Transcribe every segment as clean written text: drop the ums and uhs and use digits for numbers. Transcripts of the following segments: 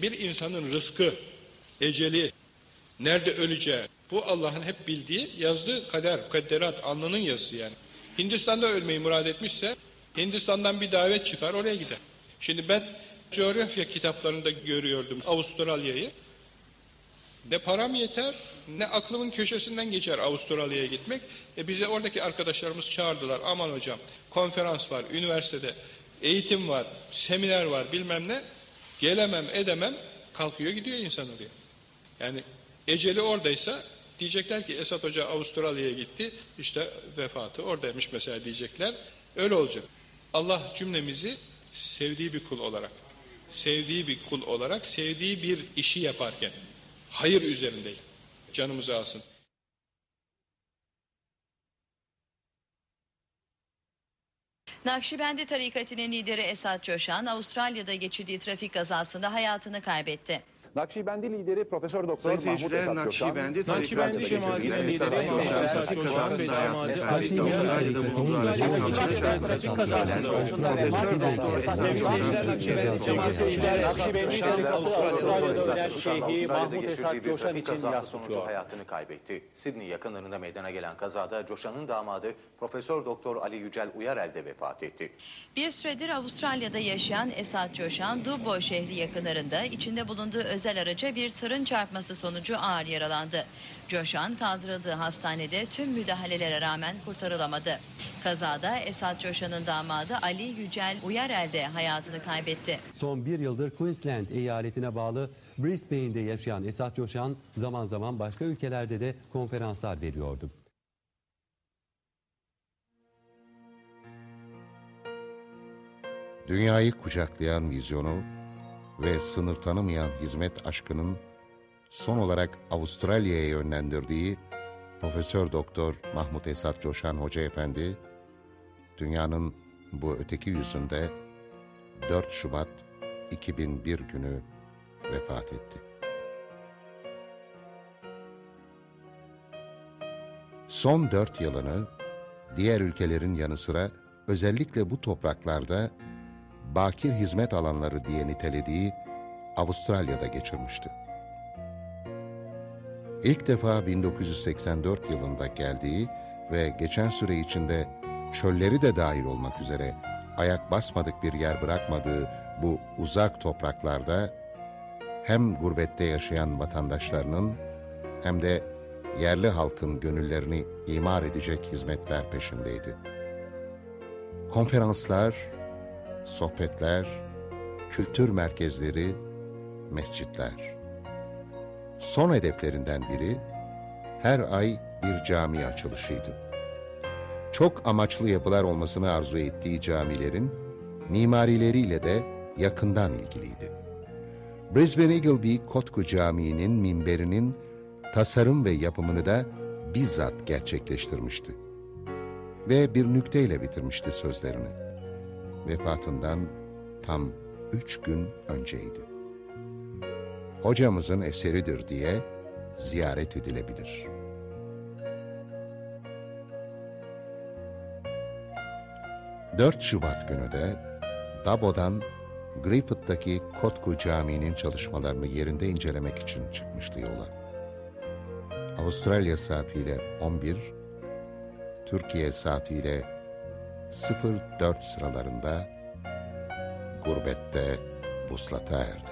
bir insanın rızkı, eceli, nerede öleceği, bu Allah'ın hep bildiği, yazdığı kader, mukadderat, alnının yazısı yani. Hindistan'da ölmeyi murad etmişse, Hindistan'dan bir davet çıkar, oraya gider. Şimdi ben coğrafya kitaplarında görüyordum Avustralya'yı. Ne param yeter, ne aklımın köşesinden geçer Avustralya'ya gitmek. Bize oradaki arkadaşlarımız çağırdılar. Aman hocam, konferans var, üniversitede eğitim var, seminer var, bilmem ne. Gelemem, edemem, kalkıyor gidiyor insan oraya. Yani eceli oradaysa diyecekler ki Esat Hoca Avustralya'ya gitti, işte vefatı oradaymış mesela diyecekler. Öyle olacak. Allah cümlemizi sevdiği bir kul olarak, sevdiği bir işi yaparken, hayır üzerindeyim. Canımızı alsın. Nakşibendi tarikatının lideri Esat Coşan, Avustralya'da geçirdiği trafik kazasında hayatını kaybetti. Nakşibendi lideri Profesör Doktor Mahmut Esat Coşan, Nakşibendi cemaatinin lideri Esat Coşan ve damadı Ali Avustralya'da bulunduğu aracın kamyona çarpmasında trafik kazasında Profesör Doktor Esat Coşan, Nakşibendi cemaatinin lideri Avustralya'da ölen şeyhi Mahmut Esat Coşan için yas tutuyor. Hayatını kaybetti. Sydney yakınlarında meydana gelen kazada Coşan'ın damadı Profesör Doktor Ali Yücel Uyarel de vefat etti. Bir süredir Avustralya'da yaşayan Esat Coşan, Dubbo şehri yakınlarında içinde bulunduğu özel araca bir tırın çarpması sonucu ağır yaralandı. Coşan kaldırıldığı hastanede tüm müdahalelere rağmen kurtarılamadı. Kazada Esat Coşan'ın damadı Ali Yücel Uyarel de hayatını kaybetti. Son bir yıldır Queensland eyaletine bağlı Brisbane'de yaşayan Esat Coşan zaman zaman başka ülkelerde de konferanslar veriyordu. Dünyayı kucaklayan vizyonu ve sınır tanımayan hizmet aşkının son olarak Avustralya'ya yönlendirdiği Profesör Doktor Mahmut Esat Coşan Hoca Efendi, dünyanın bu öteki yüzünde 4 Şubat 2001 günü vefat etti. Son 4 yılını diğer ülkelerin yanı sıra özellikle bu topraklarda bakir hizmet alanları diye nitelediği Avustralya'da geçirmişti. İlk defa 1984 yılında geldiği ve geçen süre içinde çölleri de dahil olmak üzere ayak basmadık bir yer bırakmadığı bu uzak topraklarda hem gurbette yaşayan vatandaşlarının hem de yerli halkın gönüllerini imar edecek hizmetler peşindeydi. Konferanslar, sohbetler, kültür merkezleri, mescitler. Son hedeflerinden biri her ay bir cami açılışıydı. Çok amaçlı yapılar olmasını arzu ettiği camilerin mimarileriyle de yakından ilgiliydi. Brisbane Eagleby Kotku Camii'nin minberinin tasarım ve yapımını da bizzat gerçekleştirmişti. Ve bir nükteyle bitirmişti sözlerini. Vefatından tam 3 gün önceydi. Hocamızın eseridir diye ziyaret edilebilir. ...4 Şubat günü de Dabo'dan Griffith'taki Kotku Camii'nin çalışmalarını yerinde incelemek için çıkmıştı yola. Avustralya saatiyle 11, Türkiye saatiyle 04 sıralarında gurbette vuslata erdi.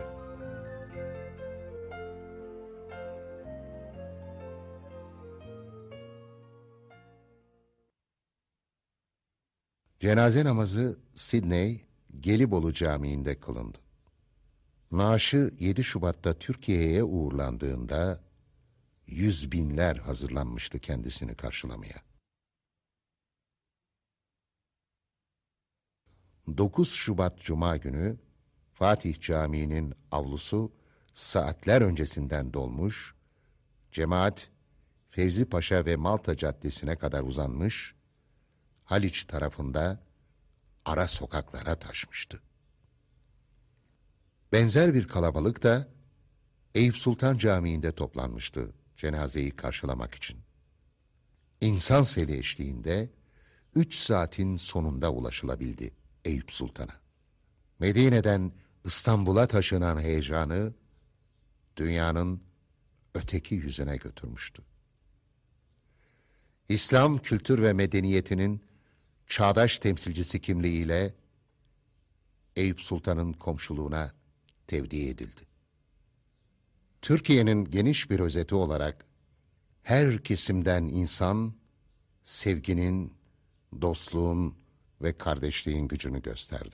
Cenaze namazı Sydney, Gelibolu Camii'nde kılındı. Naaşı 7 Şubat'ta Türkiye'ye uğurlandığında 100 binler hazırlanmıştı kendisini karşılamaya. 9 Şubat Cuma günü Fatih Camii'nin avlusu saatler öncesinden dolmuş, cemaat Fevzi Paşa ve Malta Caddesi'ne kadar uzanmış, Haliç tarafında ara sokaklara taşmıştı. Benzer bir kalabalık da Eyüp Sultan Camii'nde toplanmıştı cenazeyi karşılamak için. İnsan seli eşliğinde 3 saatin sonunda ulaşılabildi Eyüp Sultan'a. Medine'den İstanbul'a taşınan heyecanı dünyanın öteki yüzüne götürmüştü. İslam kültür ve medeniyetinin çağdaş temsilcisi kimliğiyle Eyüp Sultan'ın komşuluğuna tevdi edildi. Türkiye'nin geniş bir özeti olarak her kesimden insan sevginin, dostluğun ve kardeşliğin gücünü gösterdi.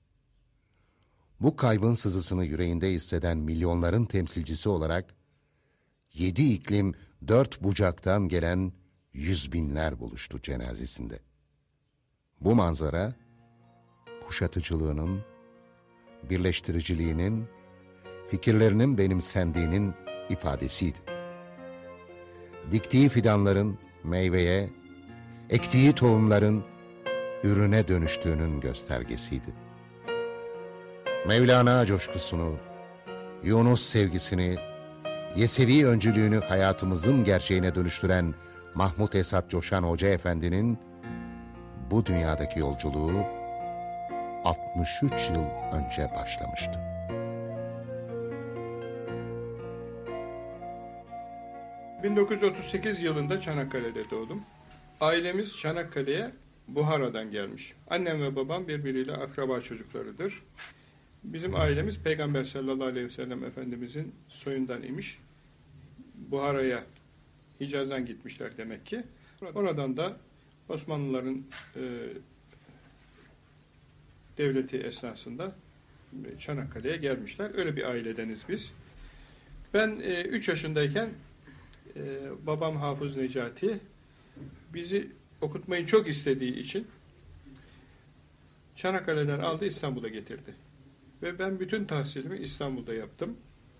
Bu kaybın sızısını yüreğinde hisseden milyonların temsilcisi olarak 7 iklim 4 bucaktan gelen yüz binler buluştu cenazesinde. Bu manzara kuşatıcılığının, birleştiriciliğinin, fikirlerinin benimsendiğinin ifadesiydi. Diktiği fidanların meyveye, ektiği tohumların ürüne dönüştüğünün göstergesiydi. Mevlana coşkusunu, Yunus sevgisini, Yesevi öncülüğünü hayatımızın gerçeğine dönüştüren Mahmut Esat Coşan Hoca Efendi'nin bu dünyadaki yolculuğu 63 yıl önce başlamıştı. ...1938 yılında Çanakkale'de doğdum. Ailemiz Çanakkale'ye Buhara'dan gelmiş. Annem ve babam birbiriyle akraba çocuklarıdır. Bizim ailemiz Peygamber sallallahu aleyhi ve sellem Efendimizin soyundan imiş. Buhara'ya, Hicaz'dan gitmişler demek ki. Oradan da Osmanlıların devleti esnasında Çanakkale'ye gelmişler. Öyle bir ailedeniz biz. Ben 3 yaşındayken babam Hafız Necati bizi okutmayı çok istediği için Çanakkale'den aldı, İstanbul'a getirdi. Ve ben bütün tahsilimi İstanbul'da yaptım.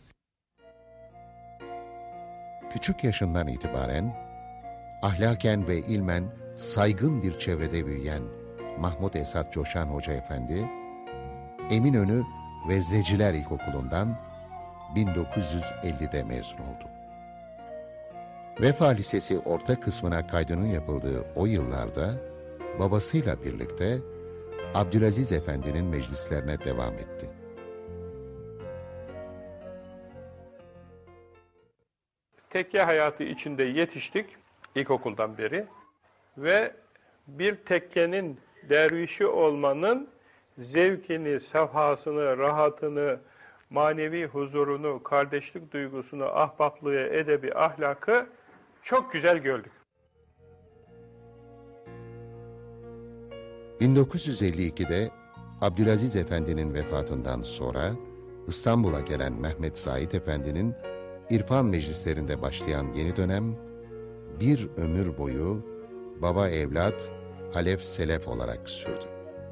Küçük yaşından itibaren ahlaken ve ilmen saygın bir çevrede büyüyen Mahmut Esat Coşan Hoca Efendi, Eminönü Vezneciler İlkokulu'ndan 1950'de mezun oldu. Vefa Lisesi orta kısmına kaydının yapıldığı o yıllarda babasıyla birlikte Abdülaziz Efendi'nin meclislerine devam etti. Tekke hayatı içinde yetiştik ilkokuldan beri ve bir tekkenin dervişi olmanın zevkini, safhasını, rahatını, manevi huzurunu, kardeşlik duygusunu, ahbaplığı, edebi, ahlakı çok güzel gördük. 1952'de Abdülaziz Efendi'nin vefatından sonra İstanbul'a gelen Mehmet Said Efendi'nin İrfan meclislerinde başlayan yeni dönem bir ömür boyu baba evlat, halef selef olarak sürdü.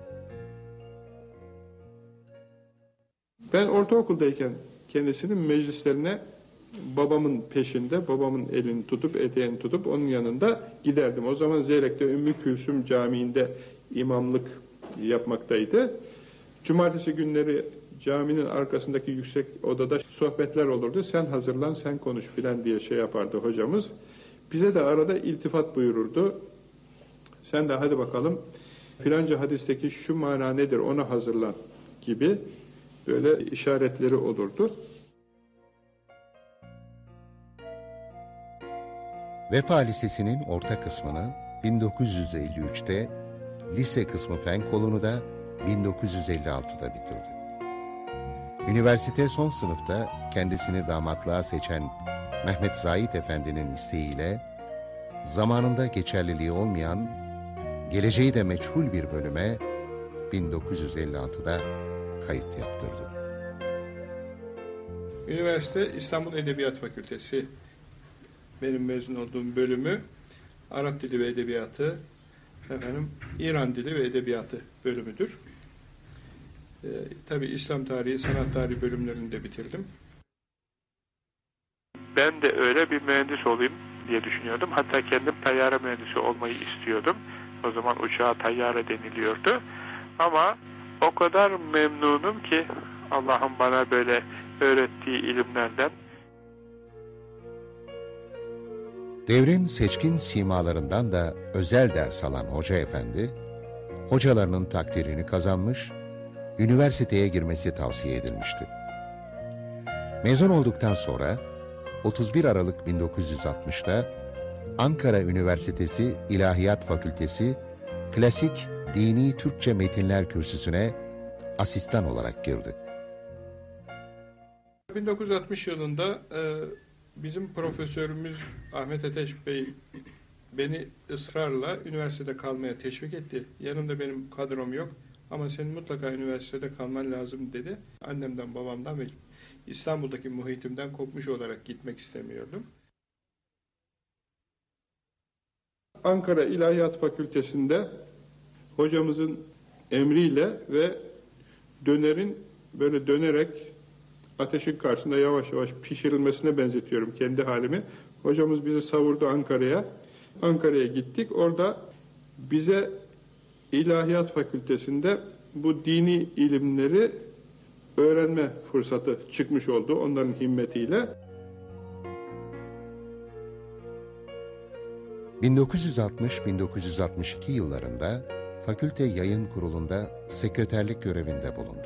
Ben ortaokuldayken kendisinin meclislerine babamın peşinde, babamın elini tutup, eteğini tutup onun yanında giderdim. O zaman Zeyrek'te Ümmü Külsüm Camii'nde imamlık yapmaktaydı. Cumartesi günleri caminin arkasındaki yüksek odada sohbetler olurdu. Sen hazırlan, sen konuş filan diye şey yapardı hocamız. Bize de arada iltifat buyururdu. Sen de hadi bakalım filanca hadisteki şu mana nedir onu hazırlan gibi böyle işaretleri olurdu. Vefa Lisesi'nin orta kısmını 1953'te, lise kısmı fen kolunu da 1956'da bitirdi. Üniversite son sınıfta kendisini damatlığa seçen Mehmet Said Efendi'nin isteğiyle zamanında geçerliliği olmayan, geleceği de meçhul bir bölüme 1956'da kayıt yaptırdı. Üniversite İstanbul Edebiyat Fakültesi benim mezun olduğum bölümü Arap Dili ve Edebiyatı, İran Dili ve Edebiyatı bölümüdür. Tabii İslam tarihi, sanat tarihi bölümlerini de bitirdim. Ben de öyle bir mühendis olayım diye düşünüyordum. Hatta kendim tayyare mühendisi olmayı istiyordum. O zaman uçağa tayyare deniliyordu. Ama o kadar memnunum ki Allah'ın bana böyle öğrettiği ilimlerden. Devrin seçkin simalarından da özel ders alan Hoca Efendi, hocalarının takdirini kazanmış, üniversiteye girmesi tavsiye edilmişti. Mezun olduktan sonra 31 Aralık 1960'da Ankara Üniversitesi İlahiyat Fakültesi Klasik Dini Türkçe Metinler Kürsüsü'ne asistan olarak girdi. 1960 yılında bizim profesörümüz Ahmet Ateş Bey beni ısrarla üniversitede kalmaya teşvik etti. Yanımda benim kadrom yok ama senin mutlaka üniversitede kalman lazım dedi. Annemden, babamdan ve İstanbul'daki muhitimden kopmuş olarak gitmek istemiyordum. Ankara İlahiyat Fakültesi'nde hocamızın emriyle ve dönerin böyle dönerek ateşin karşısında yavaş yavaş pişirilmesine benzetiyorum kendi halimi. Hocamız bizi savurdu Ankara'ya. Ankara'ya gittik. Orada bize İlahiyat Fakültesi'nde bu dini ilimleri öğrenme fırsatı çıkmış oldu onların himmetiyle. 1960-1962 yıllarında fakülte yayın kurulunda sekreterlik görevinde bulundu.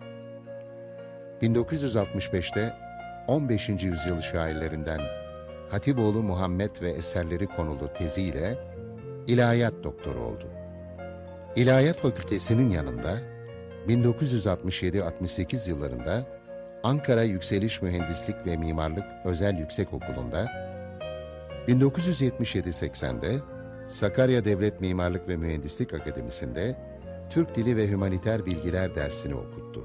1965'te 15. yüzyıl şairlerinden Hatipoğlu Muhammed ve eserleri konulu teziyle ilahiyat doktoru oldu. İlahiyat Fakültesi'nin yanında 1967-68 yıllarında Ankara Yükseliş Mühendislik ve Mimarlık Özel Yüksekokulu'nda, 1977-80'de Sakarya Devlet Mimarlık ve Mühendislik Akademisi'nde Türk Dili ve Hümaniter Bilgiler dersini okuttu.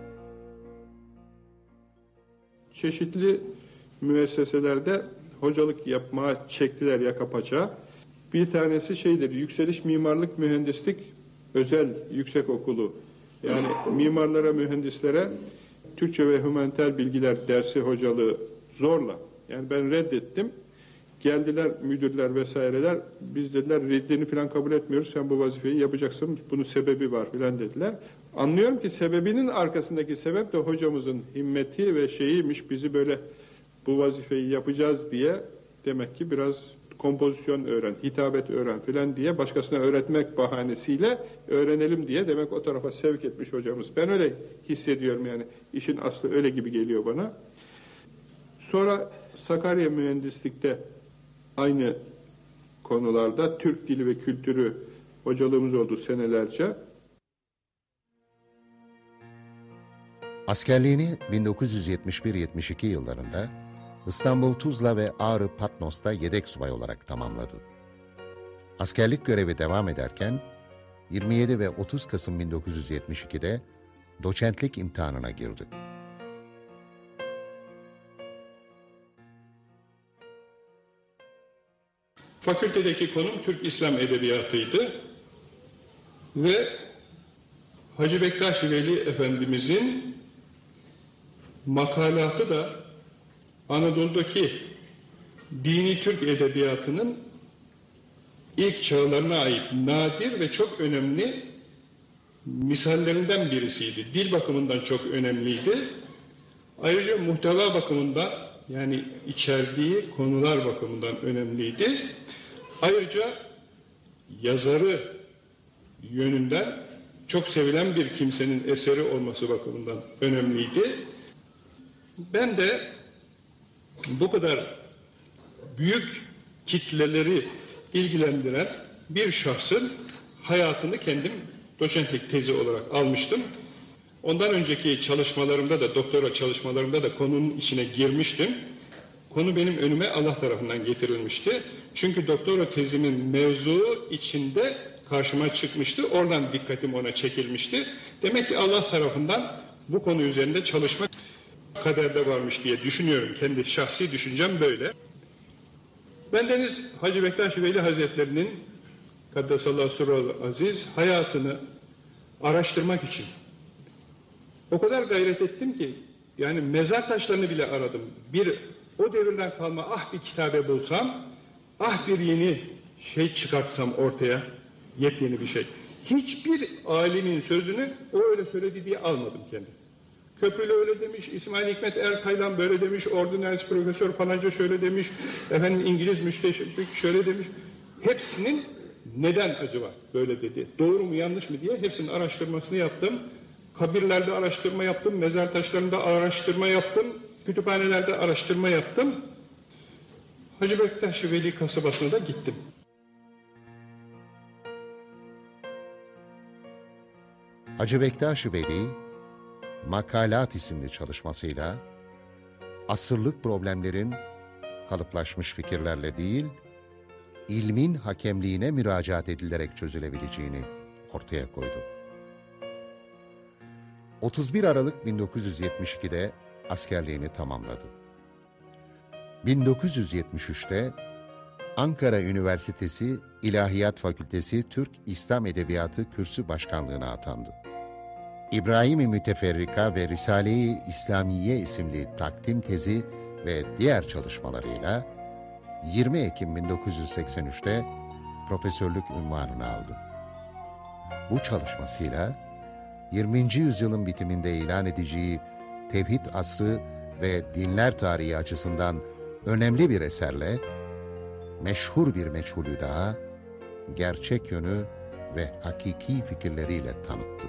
Çeşitli müesseselerde hocalık yapmaya çektiler yaka paça. Bir tanesi Yükseliş Mimarlık Mühendislik Özel Yüksekokulu. Yani mimarlara, mühendislere Türkçe ve Hümaniter Bilgiler dersi hocalığı zorla. Yani ben reddettim. Geldiler müdürler vesaireler, biz dediler reddini falan kabul etmiyoruz, sen bu vazifeyi yapacaksın, bunun sebebi var filan dediler. Anlıyorum ki sebebinin arkasındaki sebep de hocamızın himmeti ve şeyiymiş, bizi böyle bu vazifeyi yapacağız diye demek ki biraz kompozisyon öğren, hitabet öğren filan diye başkasına öğretmek bahanesiyle öğrenelim diye demek o tarafa sevk etmiş hocamız. Ben öyle hissediyorum yani, işin aslı öyle gibi geliyor bana. Sonra Sakarya Mühendislik'te aynı konularda Türk dili ve kültürü hocalığımız oldu senelerce. Askerliğini 1971-72 yıllarında İstanbul, Tuzla ve Ağrı Patnos'ta yedek subay olarak tamamladı. Askerlik görevi devam ederken 27 ve 30 Kasım 1972'de doçentlik imtihanına girdi. Fakültedeki konum Türk İslam Edebiyatıydı ve Hacı Bektaş Veli Efendimizin makalatı da Anadolu'daki dini Türk edebiyatının ilk çağlarına ait nadir ve çok önemli misallerinden birisiydi. Dil bakımından çok önemliydi. Ayrıca muhteva bakımından, yani içerdiği konular bakımından önemliydi. Ayrıca yazarı yönünden çok sevilen bir kimsenin eseri olması bakımından önemliydi. Ben de bu kadar büyük kitleleri ilgilendiren bir şahsın hayatını kendim doçentlik tezi olarak almıştım. Ondan önceki çalışmalarımda da, doktora çalışmalarımda da konunun içine girmiştim. Konu benim önüme Allah tarafından getirilmişti. Çünkü doktora tezimin mevzuu içinde karşıma çıkmıştı. Oradan dikkatim ona çekilmişti. Demek ki Allah tarafından bu konu üzerinde çalışmak kaderde varmış diye düşünüyorum. Kendi şahsi düşüncem böyle. Bendeniz Hacı Bektaş Veli Hazretleri'nin Kaddesallahu sirruhu aziz hayatını araştırmak için o kadar gayret ettim ki yani mezar taşlarını bile aradım. O devirden kalma bir kitabe bulsam, bir yeni şey çıkartsam ortaya, yepyeni bir şey. Hiçbir alimin sözünü o öyle söyledi diye almadım kendim. Köprülü öyle demiş, İsmail Hikmet Ertaylan böyle demiş, ordinary profesör falanca şöyle demiş, İngiliz müsteşrik şöyle demiş. Hepsinin neden acaba böyle dedi, doğru mu yanlış mı diye hepsinin araştırmasını yaptım. Kabirlerde araştırma yaptım, mezar taşlarında araştırma yaptım. Kütüphanelerde araştırma yaptım. Hacı Bektaş Veli kasabasına da gittim. Hacı Bektaş Veli, Makalat isimli çalışmasıyla asırlık problemlerin kalıplaşmış fikirlerle değil, ilmin hakemliğine müracaat edilerek çözülebileceğini ortaya koydu. 31 Aralık 1972'de askerliğini tamamladı. 1973'te Ankara Üniversitesi İlahiyat Fakültesi Türk İslam Edebiyatı Kürsü Başkanlığı'na atandı. İbrahim-i Müteferrika ve Risale-i İslamiye isimli takdim tezi ve diğer çalışmalarıyla 20 Ekim 1983'te profesörlük unvanını aldı. Bu çalışmasıyla 20. yüzyılın bitiminde ilan edeceği Tevhid Asrı ve Dinler Tarihi açısından önemli bir eserle meşhur bir meçhulü daha gerçek yönü ve hakiki fikirleriyle tanıttı.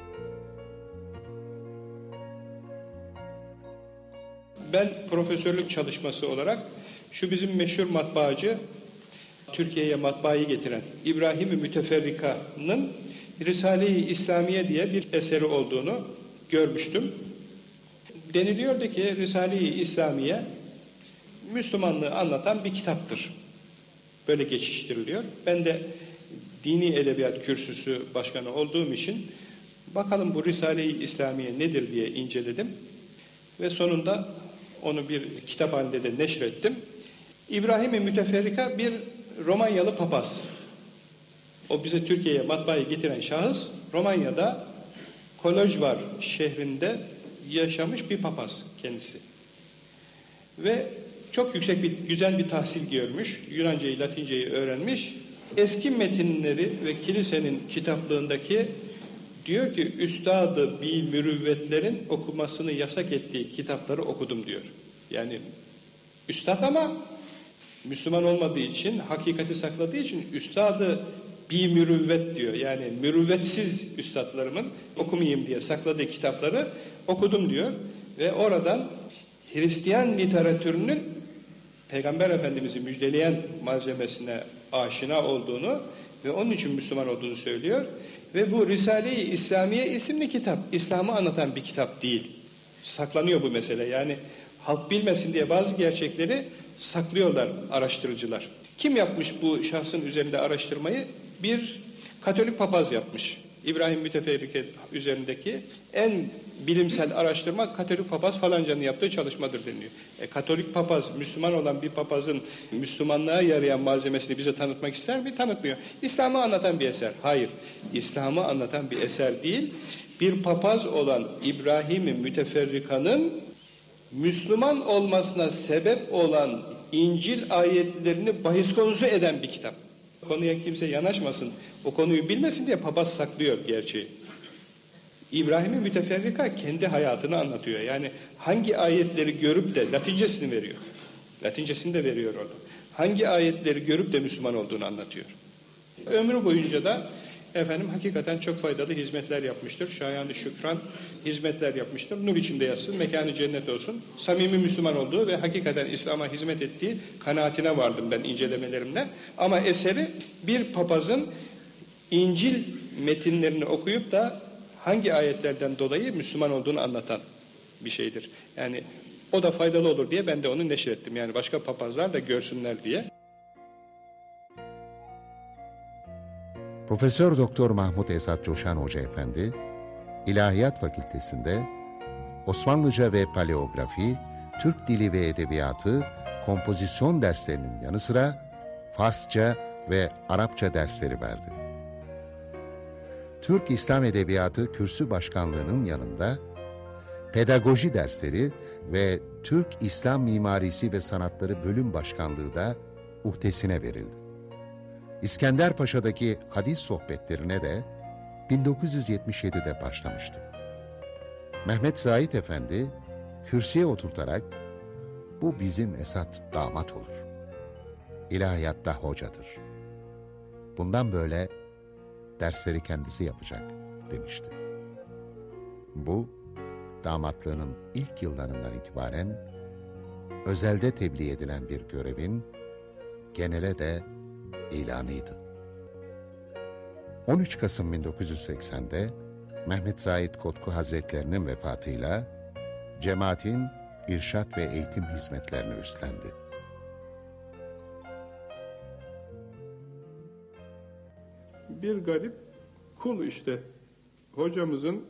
Ben profesörlük çalışması olarak şu bizim meşhur matbaacı, Türkiye'ye matbaayı getiren İbrahim-i Müteferrika'nın Risale-i İslamiye diye bir eseri olduğunu görmüştüm. Deniliyordu ki Risale-i İslamiye Müslümanlığı anlatan bir kitaptır. Böyle geçiştiriliyor. Ben de Dini Edebiyat Kürsüsü Başkanı olduğum için bakalım bu Risale-i İslamiye nedir diye inceledim. Ve sonunda onu bir kitap halinde de neşrettim. İbrahim-i Müteferrika bir Romanyalı papaz. O bize Türkiye'ye matbaayı getiren şahıs Romanya'da Kolojvar şehrinde yaşamış bir papaz kendisi. Ve çok yüksek güzel bir tahsil görmüş. Yunancayı, Latinceyi öğrenmiş. Eski metinleri ve kilisenin kitaplığındaki diyor ki üstadı bi mürüvvetlerin okumasını yasak ettiği kitapları okudum diyor. Yani üstad ama Müslüman olmadığı için, hakikati sakladığı için üstadı bi mürüvvet diyor. Yani mürüvvetsiz üstadlarımın okumayayım diye sakladığı kitapları okudum diyor. Ve oradan Hristiyan literatürünün Peygamber Efendimiz'i müjdeleyen malzemesine aşina olduğunu ve onun için Müslüman olduğunu söylüyor. Ve bu Risale-i İslamiye isimli kitap, İslam'ı anlatan bir kitap değil. Saklanıyor bu mesele. Yani halk bilmesin diye bazı gerçekleri saklıyorlar araştırıcılar. Kim yapmış bu şahsın üzerinde araştırmayı? Bir Katolik papaz yapmış. İbrahim Müteferrika üzerindeki en bilimsel araştırma Katolik papaz falancanın yaptığı çalışmadır deniliyor. Katolik papaz, Müslüman olan bir papazın Müslümanlığa yarayan malzemesini bize tanıtmak ister mi? Tanıtmıyor. İslam'ı anlatan bir eser. Hayır. İslam'ı anlatan bir eser değil. Bir papaz olan İbrahim-i Müteferrika'nın Müslüman olmasına sebep olan İncil ayetlerini bahis konusu eden bir kitap. Konuya kimse yanaşmasın, o konuyu bilmesin diye papaz saklıyor gerçeği. İbrahim-i Müteferrika kendi hayatını anlatıyor. Yani hangi ayetleri görüp de Latincesini veriyor. Latincesini de veriyor orada. Hangi ayetleri görüp de Müslüman olduğunu anlatıyor. Ömrü boyunca da hakikaten çok faydalı hizmetler yapmıştır. Şayan-ı şükran hizmetler yapmıştır. Nur içinde yatsın, mekanı cennet olsun. Samimi Müslüman olduğu ve hakikaten İslam'a hizmet ettiği kanaatine vardım ben incelemelerimden. Ama eseri bir papazın İncil metinlerini okuyup da hangi ayetlerden dolayı Müslüman olduğunu anlatan bir şeydir. Yani o da faydalı olur diye ben de onu neşrettim. Yani başka papazlar da görsünler diye. Profesör Doktor Mahmut Esat Coşan Hoca Efendi, İlahiyat Fakültesi'nde Osmanlıca ve Paleografi, Türk Dili ve Edebiyatı, kompozisyon derslerinin yanı sıra Farsça ve Arapça dersleri verdi. Türk İslam Edebiyatı Kürsü Başkanlığı'nın yanında pedagoji dersleri ve Türk İslam Mimarisi ve Sanatları Bölüm Başkanlığı da uhdesine verildi. İskenderpaşa'daki hadis sohbetlerine de 1977'de başlamıştı. Mehmet Said Efendi kürsüye oturtarak bu bizim Esat damat olur. İlahiyatta hocadır. Bundan böyle dersleri kendisi yapacak demişti. Bu damatlığının ilk yıllarından itibaren özelde tebliğ edilen bir görevin genele de ilanıydı. 13 Kasım 1980'de Mehmet Zahid Kotku Hazretlerinin vefatıyla cemaatin irşat ve eğitim hizmetlerini üstlendi. Bir garip kul işte. Hocamızın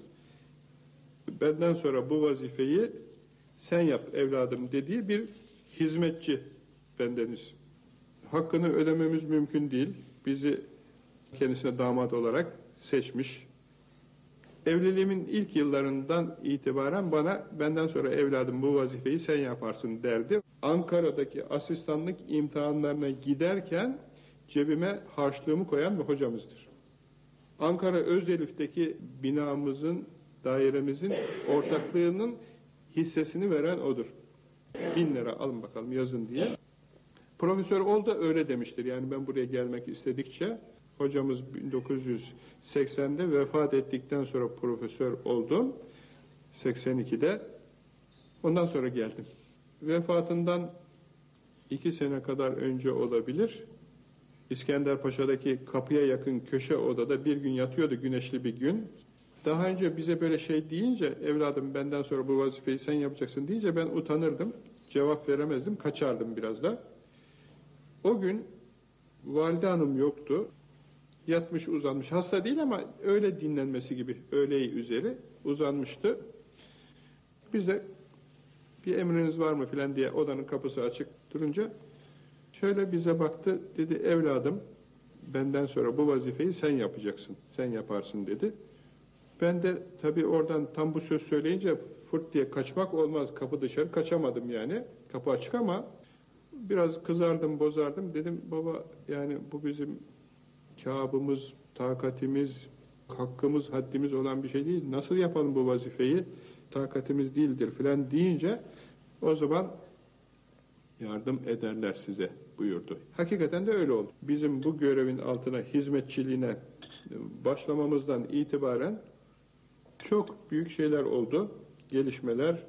benden sonra bu vazifeyi sen yap evladım dediği bir hizmetçi bendeniz. Hakkını ödememiz mümkün değil. Bizi kendisine damat olarak seçmiş. Evliliğimin ilk yıllarından itibaren benden sonra evladım bu vazifeyi sen yaparsın derdi. Ankara'daki asistanlık imtihanlarına giderken cebime harçlığımı koyan bir hocamızdır. Ankara Özelif'teki binamızın, dairemizin ortaklığının hissesini veren odur. 1000 lira alın bakalım yazın diye. Profesör ol da öyle demiştir. Yani ben buraya gelmek istedikçe hocamız 1980'de vefat ettikten sonra profesör oldum. 82'de. Ondan sonra geldim. Vefatından 2 sene kadar önce olabilir. İskenderpaşa'daki kapıya yakın köşe odada bir gün yatıyordu, güneşli bir gün. Daha önce bize böyle şey deyince, evladım benden sonra bu vazifeyi sen yapacaksın deyince ben utanırdım, cevap veremezdim, kaçardım biraz da. O gün valide hanım yoktu, yatmış uzanmış, hasta değil ama öyle dinlenmesi gibi, öğleyi üzeri uzanmıştı. Biz de bir emriniz var mı filan diye odanın kapısı açık durunca şöyle bize baktı, dedi evladım benden sonra bu vazifeyi sen yapacaksın, sen yaparsın dedi. Ben de tabii oradan tam bu söz söyleyince fırt diye kaçmak olmaz, kapı dışarı kaçamadım yani, kapı açık ama biraz kızardım, bozardım, dedim baba yani bu bizim kâbımız, takatimiz, hakkımız, haddimiz olan bir şey değil, nasıl yapalım bu vazifeyi, takatimiz değildir filan deyince o zaman yardım ederler size buyurdu. Hakikaten de öyle oldu. Bizim bu görevin altına, hizmetçiliğine başlamamızdan itibaren çok büyük şeyler oldu, gelişmeler.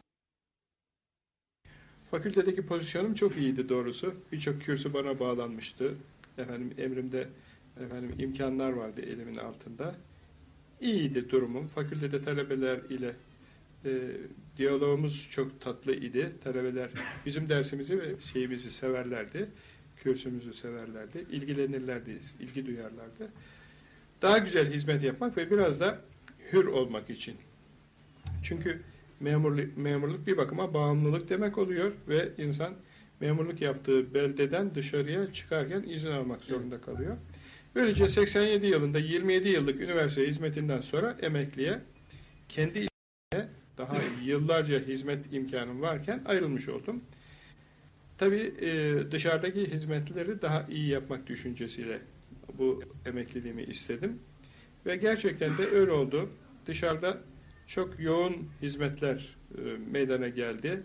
Fakültedeki pozisyonum çok iyiydi doğrusu. Birçok kürsü bana bağlanmıştı. Emrimde imkanlar vardı elimin altında. İyiydi durumum. Fakültede talebeler ile diyalogumuz çok tatlı idi. Talebeler bizim dersimizi ve şeyimizi severlerdi. Kürsümüzü severlerdi. İlgilenirlerdi, ilgi duyarlardı. Daha güzel hizmet yapmak ve biraz da hür olmak için. Çünkü memurluk bir bakıma bağımlılık demek oluyor ve insan memurluk yaptığı beldeden dışarıya çıkarken izin almak zorunda kalıyor. Böylece 87 yılında 27 yıllık üniversite hizmetinden sonra emekliye kendi işine daha yıllarca hizmet imkanım varken ayrılmış oldum. Tabii dışarıdaki hizmetleri daha iyi yapmak düşüncesiyle bu emekliliğimi istedim. Ve gerçekten de öyle oldu. Dışarıda çok yoğun hizmetler meydana geldi.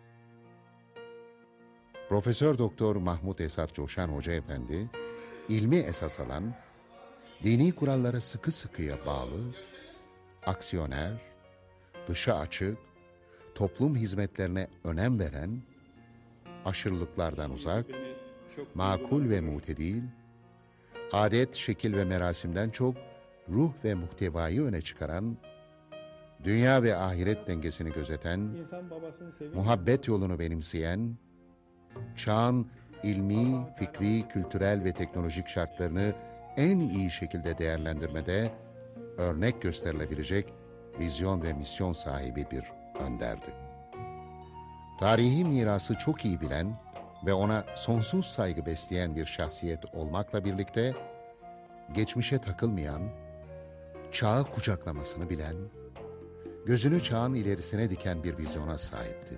Profesör Doktor Mahmut Esat Coşan Hoca Efendi, ilmi esas alan, dini kurallara sıkı sıkıya bağlı, aksiyoner, dışa açık, toplum hizmetlerine önem veren, aşırılıklardan uzak, makul ve mutedil, adet, şekil ve merasimden çok ruh ve muhtevayı öne çıkaran, dünya ve ahiret dengesini gözeten, muhabbet yolunu benimseyen, çağın ilmi, fikri, kültürel ve teknolojik şartlarını en iyi şekilde değerlendirmede örnek gösterilebilecek vizyon ve misyon sahibi bir önderdi. Tarihi mirası çok iyi bilen ve ona sonsuz saygı besleyen bir şahsiyet olmakla birlikte, geçmişe takılmayan, çağı kucaklamasını bilen, gözünü çağın ilerisine diken bir vizyona sahipti.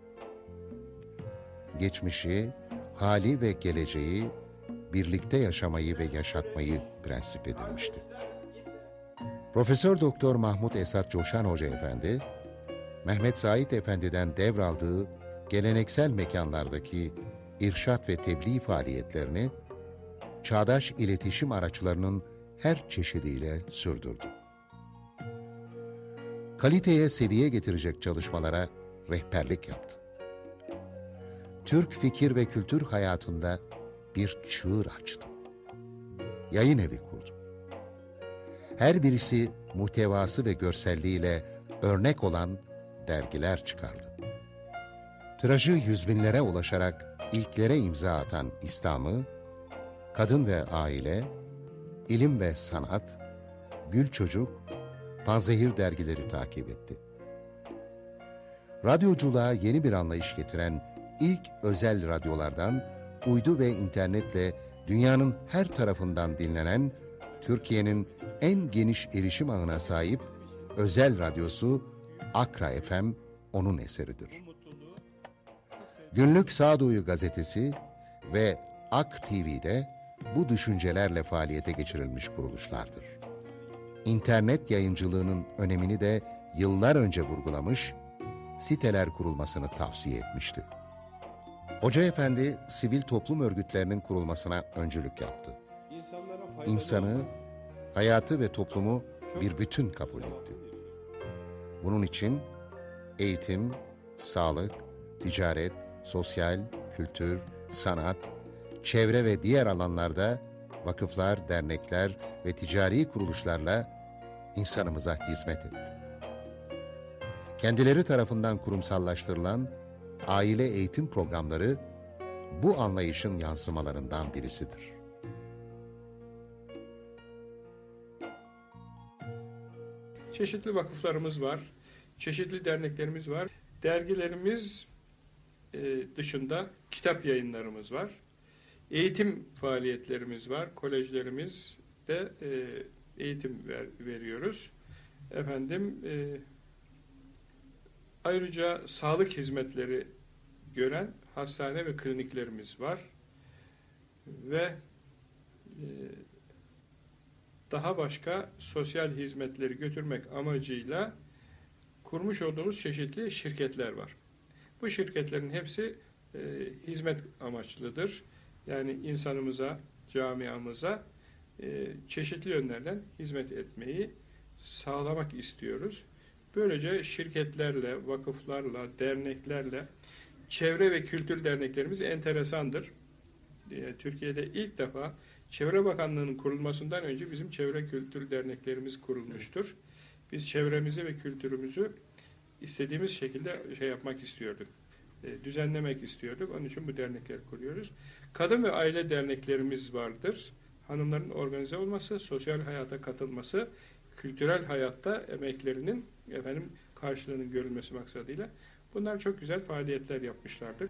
Geçmişi, hali ve geleceği, birlikte yaşamayı ve yaşatmayı prensip edinmişti. Profesör Doktor Mahmut Esat Coşan Hoca Efendi, Mehmet Zahid Efendi'den devraldığı geleneksel mekanlardaki irşat ve tebliğ faaliyetlerini çağdaş iletişim araçlarının her çeşidiyle sürdürdü. Kaliteye seviye getirecek çalışmalara rehberlik yaptı. Türk fikir ve kültür hayatında bir çığır açtı. Yayın evi kurdu. Her birisi muhtevası ve görselliğiyle örnek olan dergiler çıkardı. Tirajı yüz binlere ulaşarak ilklere imza atan İslam'ı, Kadın ve Aile, İlim ve Sanat, Gül Çocuk, Panzehir dergileri takip etti. Radyoculuğa yeni bir anlayış getiren ilk özel radyolardan uydu ve internetle dünyanın her tarafından dinlenen, Türkiye'nin en geniş erişim ağına sahip özel radyosu Akra FM onun eseridir. Günlük Sağduyu gazetesi ve Ak TV'de bu düşüncelerle faaliyete geçirilmiş kuruluşlardır. İnternet yayıncılığının önemini de yıllar önce vurgulamış, siteler kurulmasını tavsiye etmişti. Hoca Efendi, sivil toplum örgütlerinin kurulmasına öncülük yaptı. İnsanı, hayatı ve toplumu bir bütün kabul etti. Bunun için eğitim, sağlık, ticaret, sosyal, kültür, sanat, çevre ve diğer alanlarda vakıflar, dernekler ve ticari kuruluşlarla insanımıza hizmet etti. Kendileri tarafından kurumsallaştırılan aile eğitim programları bu anlayışın yansımalarından birisidir. Çeşitli vakıflarımız var, çeşitli derneklerimiz var. Dergilerimiz dışında kitap yayınlarımız var. Eğitim faaliyetlerimiz var. Kolejlerimizde eğitim veriyoruz. Ayrıca sağlık hizmetleri gören hastane ve kliniklerimiz var. Ve daha başka sosyal hizmetleri götürmek amacıyla kurmuş olduğumuz çeşitli şirketler var. Bu şirketlerin hepsi hizmet amaçlıdır. Yani insanımıza, camiamıza çeşitli yönlerden hizmet etmeyi sağlamak istiyoruz. Böylece şirketlerle, vakıflarla, derneklerle, çevre ve kültür derneklerimiz enteresandır. Türkiye'de ilk defa Çevre Bakanlığı'nın kurulmasından önce bizim çevre kültür derneklerimiz kurulmuştur. Biz çevremizi ve kültürümüzü istediğimiz şekilde yapmak istiyorduk. Düzenlemek istiyorduk. Onun için bu dernekleri kuruyoruz. Kadın ve aile derneklerimiz vardır. Hanımların organize olması, sosyal hayata katılması, kültürel hayatta emeklerinin karşılığının görülmesi maksadıyla bunlar çok güzel faaliyetler yapmışlardır.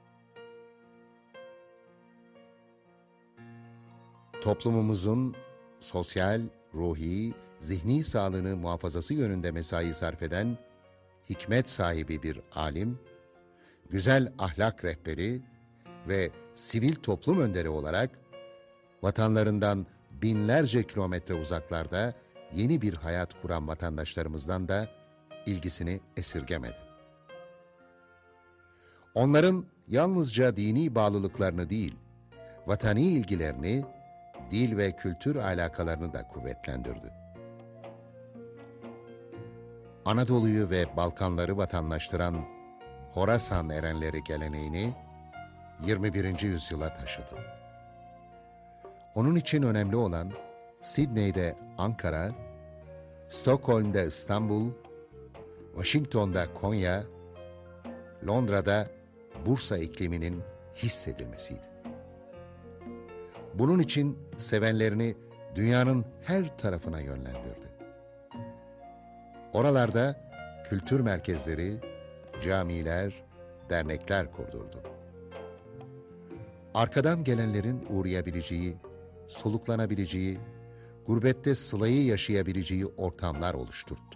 Toplumumuzun sosyal, ruhi, zihni sağlığını muhafazası yönünde mesai sarf eden hikmet sahibi bir alim, güzel ahlak rehberi ve sivil toplum önderi olarak vatanlarından binlerce kilometre uzaklarda yeni bir hayat kuran vatandaşlarımızdan da ilgisini esirgemedi. Onların yalnızca dini bağlılıklarını değil, vatani ilgilerini, dil ve kültür alakalarını da kuvvetlendirdi. Anadolu'yu ve Balkanları vatandaştıran Horasan erenleri geleneğini 21. yüzyıla taşıdı. Onun için önemli olan Sidney'de Ankara, Stockholm'da İstanbul, Washington'da Konya, Londra'da Bursa ikliminin hissedilmesiydi. Bunun için sevenlerini dünyanın her tarafına yönlendirdi. Oralarda kültür merkezleri, camiler, dernekler kurdurdu. Arkadan gelenlerin uğrayabileceği, soluklanabileceği, gurbette sılayı yaşayabileceği ortamlar oluşturdu.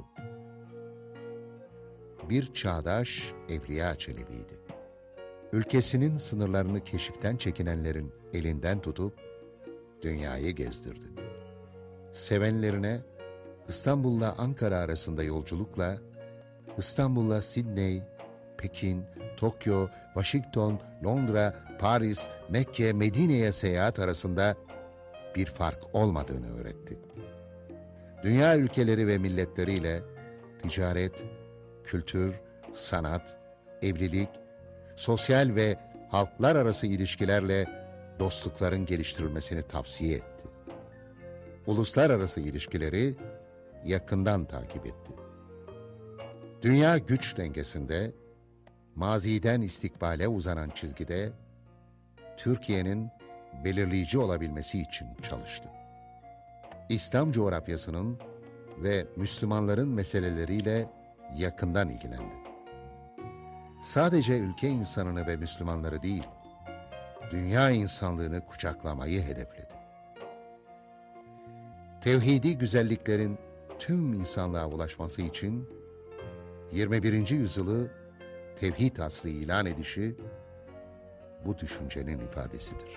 Bir çağdaş Evliya Çelebi'ydi. Ülkesinin sınırlarını keşiften çekinenlerin elinden tutup dünyayı gezdirdi. Sevenlerine İstanbul'la Ankara arasında yolculukla, İstanbul'la Sidney, Pekin, Tokyo, Washington, Londra, Paris, Mekke, Medine'ye seyahat arasında bir fark olmadığını öğretti. Dünya ülkeleri ve milletleriyle ticaret, kültür, sanat, evlilik, sosyal ve halklar arası ilişkilerle dostlukların geliştirilmesini tavsiye etti. Uluslararası ilişkileri yakından takip etti. Dünya güç dengesinde, maziden istikbale uzanan çizgide Türkiye'nin belirleyici olabilmesi için çalıştı. İslam coğrafyasının ve Müslümanların meseleleriyle yakından ilgilendi. Sadece ülke insanını ve Müslümanları değil, dünya insanlığını kucaklamayı hedefledi. Tevhidi güzelliklerin tüm insanlığa ulaşması için 21. yüzyılı tevhid aslı ilan edişi bu düşüncenin ifadesidir.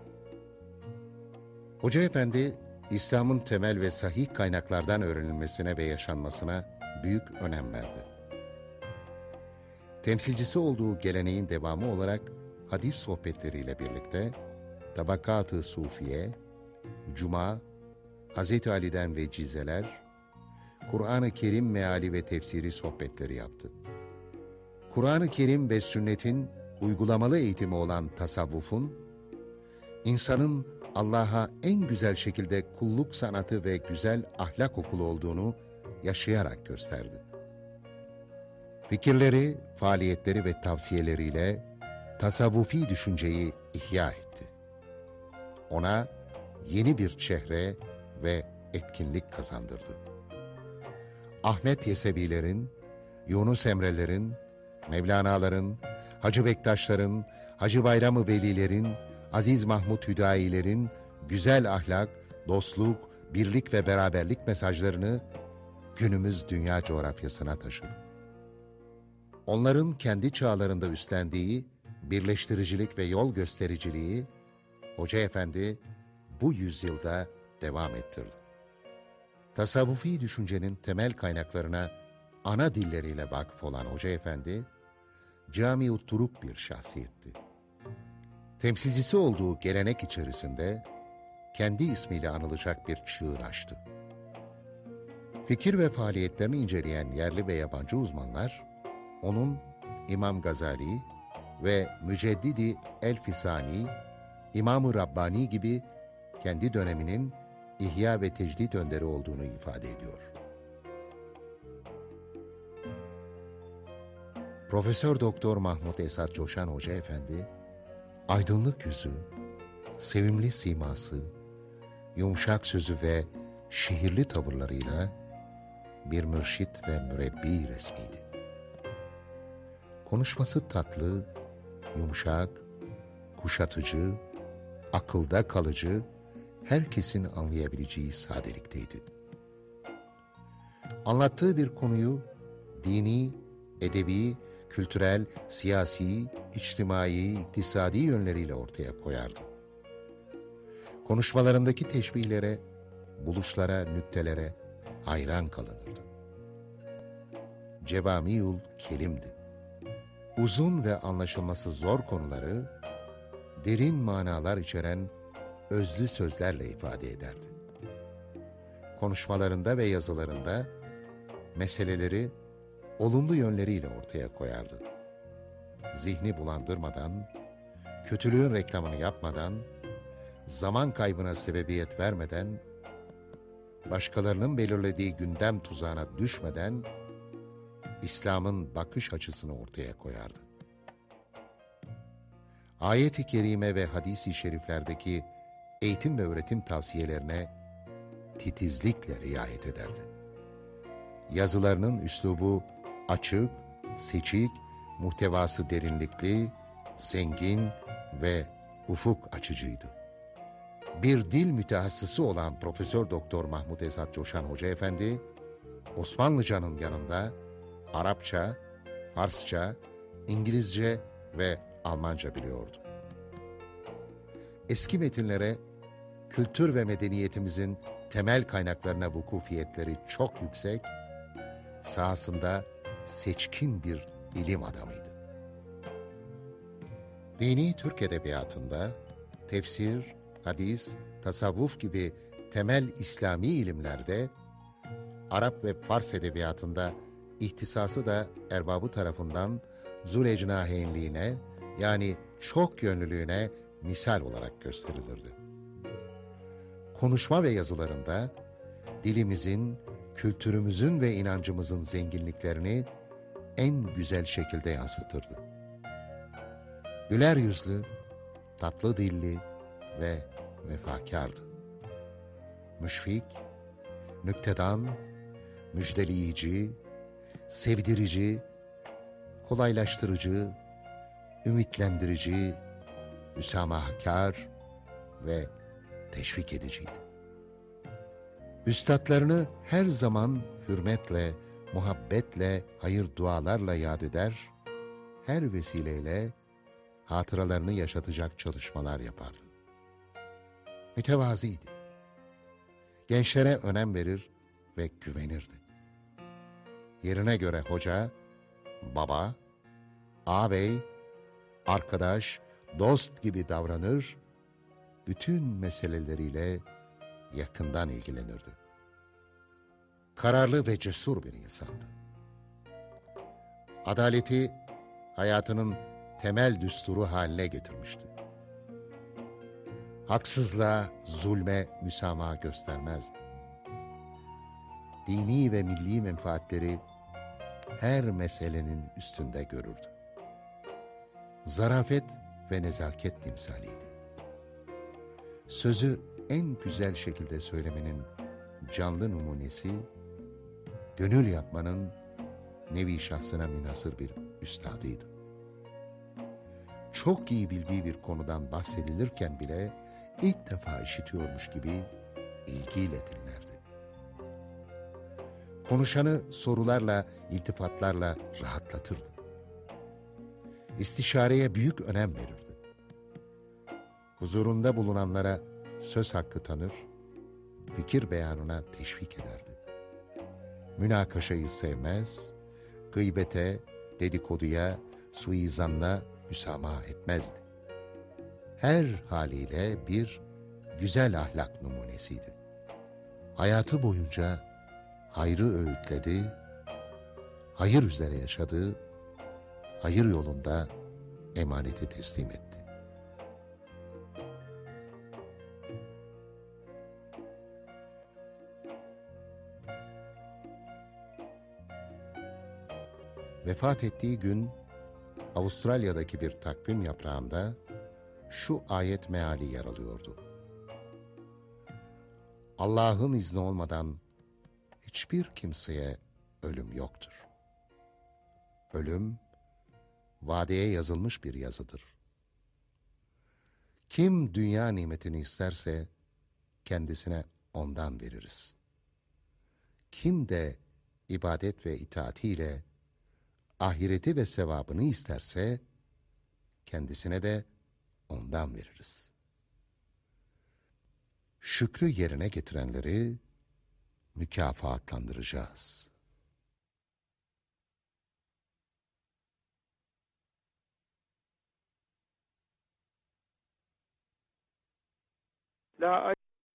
Hoca Efendi, İslam'ın temel ve sahih kaynaklardan öğrenilmesine ve yaşanmasına büyük önem verdi. Temsilcisi olduğu geleneğin devamı olarak hadis sohbetleriyle birlikte Tabakat-ı Sufiye, Cuma, Hz. Ali'den vecizeler, Kur'an-ı Kerim meali ve tefsiri sohbetleri yaptı. Kur'an-ı Kerim ve sünnetin uygulamalı eğitimi olan tasavvufun, insanın Allah'a en güzel şekilde kulluk sanatı ve güzel ahlak okulu olduğunu yaşayarak gösterdi. Fikirleri, faaliyetleri ve tavsiyeleriyle tasavvufi düşünceyi ihya etti. Ona yeni bir çehre ve etkinlik kazandırdı. Ahmet Yesevilerin, Yunus Emre'lerin, Mevlana'ların, Hacı Bektaşların, Hacı Bayram-ı Velilerin, Aziz Mahmud Hüdayilerin güzel ahlak, dostluk, birlik ve beraberlik mesajlarını günümüz dünya coğrafyasına taşıdı. Onların kendi çağlarında üstlendiği birleştiricilik ve yol göstericiliği Hoca Efendi bu yüzyılda devam ettirdi. Tasavvufi düşüncenin temel kaynaklarına ana dilleriyle vakıf olan Hoca Efendi, Cami-ü Turuk bir şahsiyetti. Temsilcisi olduğu gelenek içerisinde kendi ismiyle anılacak bir çığır açtı. Fikir ve faaliyetlerini inceleyen yerli ve yabancı uzmanlar, onun İmam Gazali ve Müceddidi El-Fisani, İmam-ı Rabbani gibi kendi döneminin ihya ve tecdid önderi olduğunu ifade ediyor. Profesör Doktor Mahmut Esat Coşan Hoca Efendi, aydınlık yüzü, sevimli siması, yumuşak sözü ve şiirli tavırlarıyla bir mürşit ve mürebbi resmiydi. Konuşması tatlı, yumuşak, kuşatıcı, akılda kalıcı, herkesin anlayabileceği sadelikteydi. Anlattığı bir konuyu dini, edebi, kültürel, siyasi, içtimai, iktisadi yönleriyle ortaya koyardı. Konuşmalarındaki teşbihlere, buluşlara, nüktelere hayran kalınırdı. Cevamiül kelimdi. Uzun ve anlaşılması zor konuları, derin manalar içeren özlü sözlerle ifade ederdi. Konuşmalarında ve yazılarında meseleleri olumlu yönleriyle ortaya koyardı. Zihni bulandırmadan, kötülüğün reklamını yapmadan, zaman kaybına sebebiyet vermeden, başkalarının belirlediği gündem tuzağına düşmeden, İslam'ın bakış açısını ortaya koyardı. Ayet-i kerime ve hadis-i şeriflerdeki eğitim ve öğretim tavsiyelerine titizlikle riayet ederdi. Yazılarının üslubu açık, seçik, muhtevası derinlikli, zengin ve ufuk açıcıydı. Bir dil mütehassısı olan Profesör Doktor Mahmut Esat Coşan Hoca Efendi, Osmanlıcanın yanında Arapça, Farsça, İngilizce ve Almanca biliyordu. Eski metinlere, kültür ve medeniyetimizin temel kaynaklarına vukufiyetleri çok yüksek, sahasında seçkin bir ilim adamıydı. Dini Türk edebiyatında tefsir, hadis, tasavvuf gibi temel İslami ilimlerde, Arap ve Fars edebiyatında ihtisası da erbabı tarafından Zulecnaheynliğine yani çok yönlülüğüne misal olarak gösterilirdi. Konuşma ve yazılarında dilimizin, kültürümüzün ve inancımızın zenginliklerini en güzel şekilde yansıtırdı. Güler yüzlü, tatlı dilli ve vefakardı. Müşfik, nüktedan, müjdeleyici, sevdirici, kolaylaştırıcı, ümitlendirici, müsamahakar ve teşvik ediciydi. Üstadlarını her zaman hürmetle, muhabbetle, hayır dualarla yad eder, her vesileyle hatıralarını yaşatacak çalışmalar yapardı. Mütevazıydı. Gençlere önem verir ve güvenirdi. Yerine göre hoca, baba, ağabey, arkadaş, dost gibi davranır, bütün meseleleriyle yakından ilgilenirdi. Kararlı ve cesur bir insandı. Adaleti hayatının temel düsturu haline getirmişti. Haksızlığa, zulme müsamaha göstermezdi. Dini ve milli menfaatleri her meselenin üstünde görürdü. Zarafet ve nezaket timsaliydi. Sözü en güzel şekilde söylemenin canlı numunesi, gönül yapmanın nevi şahsına münhasır bir üstadıydı. Çok iyi bildiği bir konudan bahsedilirken bile ilk defa işitiyormuş gibi ilgiyle dinlerdi. Konuşanı sorularla, iltifatlarla rahatlatırdı. İstişareye büyük önem verirdi. Huzurunda bulunanlara söz hakkı tanır, fikir beyanına teşvik ederdi. Münakaşayı sevmez, gıybete, dedikoduya, suizanla müsamaha etmezdi. Her haliyle bir güzel ahlak numunesiydi. Hayatı boyunca hayrı öğütledi, hayır üzere yaşadı, hayır yolunda emaneti teslim etti. Vefat ettiği gün Avustralya'daki bir takvim yaprağında şu ayet meali yer alıyordu. Allah'ın izni olmadan hiçbir kimseye ölüm yoktur. Ölüm, vadeye yazılmış bir yazıdır. Kim dünya nimetini isterse kendisine ondan veririz. Kim de ibadet ve itaatiyle ahireti ve sevabını isterse kendisine de ondan veririz. Şükrü yerine getirenleri mükafatlandıracağız. La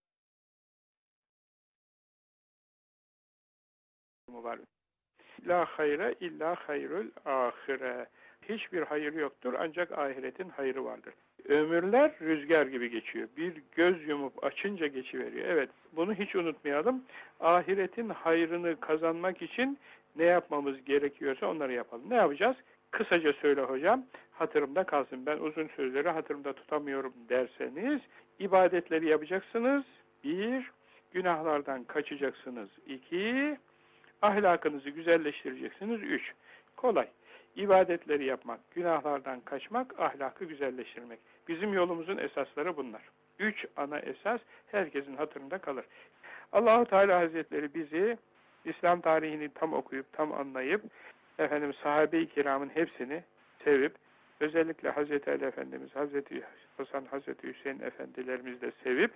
var. La hayre illa hayrul ahire. Hiçbir hayır yoktur ancak ahiretin hayrı vardır. Ömürler rüzgar gibi geçiyor. Bir göz yumup açınca geçiveriyor. Evet, bunu hiç unutmayalım. Ahiretin hayrını kazanmak için ne yapmamız gerekiyorsa onları yapalım. Ne yapacağız? Kısaca söyle hocam, hatırımda kalsın. Ben uzun sözleri hatırımda tutamıyorum derseniz, ibadetleri yapacaksınız. 1, günahlardan kaçacaksınız. 2, ahlakınızı güzelleştireceksiniz. 3, kolay. İbadetleri yapmak, günahlardan kaçmak, ahlakı güzelleştirmek. Bizim yolumuzun esasları bunlar. 3 ana esas herkesin hatırında kalır. Allah-u Teala Hazretleri bizi İslam tarihini tam okuyup, tam anlayıp, sahabe-i kiramın hepsini sevip, özellikle Hazreti Ali Efendimiz, Hazreti Hasan, Hazreti Hüseyin Efendilerimizi de sevip,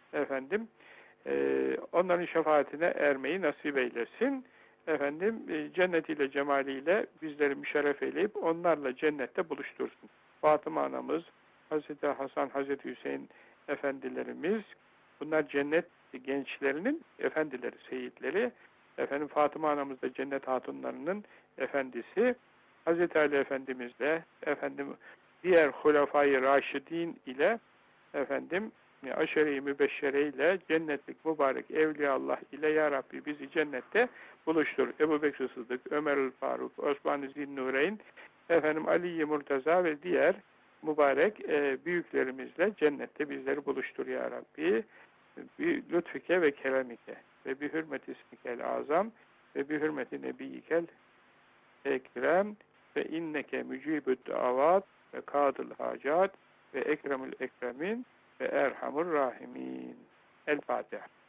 onların şefaatine ermeyi nasip eylesin. Cennetiyle, cemaliyle bizleri müşerref eyleyip onlarla cennette buluştursun. Fatıma anamız, Hazreti Hasan, Hazreti Hüseyin efendilerimiz, bunlar cennet gençlerinin efendileri, seyitleri. Fatıma anamız da cennet hatunlarının efendisi. Hazreti Ali Efendimiz de diğer Hulefai Raşidin ile efendim aşere-i mübeşşere ile cennetlik mübarek Evliyaullah ile ya Rabbi bizi cennette buluştur. Ebu Bekir Sıddık, Ömer Faruk, Osman-ı Zinnureyn, efendim Ali-i Murtaza ve diğer mübarek büyüklerimizle cennette bizleri buluştur ya Rabbi. Bi lütfike ve keremike ve bi hürmeti ismikel azam ve bi hürmeti nebiyyikel ekrem ve inneke mücibü't davat ve kadıl hacat ve ekremül ekremin ve erhamur rahimin. El Fatiha.